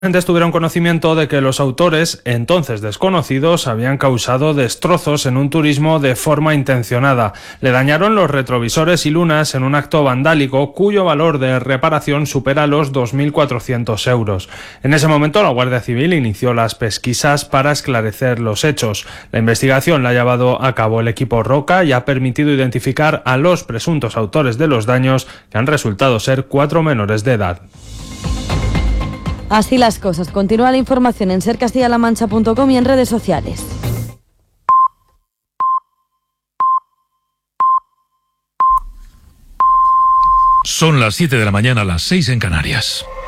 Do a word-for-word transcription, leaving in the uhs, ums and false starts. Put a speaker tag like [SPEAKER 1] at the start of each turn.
[SPEAKER 1] tuvieron conocimiento de que los autores, entonces desconocidos, habían causado destrozos en un turismo de forma intencionada. Le dañaron los retrovisores y lunas en un acto vandálico cuyo valor de reparación supera los dos mil cuatrocientos euros. En ese momento la Guardia Civil inició las pesquisas para esclarecer los hechos. La investigación la ha llevado a cabo el equipo Roca y ha permitido identificar a los presuntos autores de los daños, que han resultado ser cuatro menores de edad.
[SPEAKER 2] Así las cosas. Continúa la información en ser castilla la mancha punto com y en redes sociales.
[SPEAKER 3] Son las siete de la mañana, las seis en Canarias.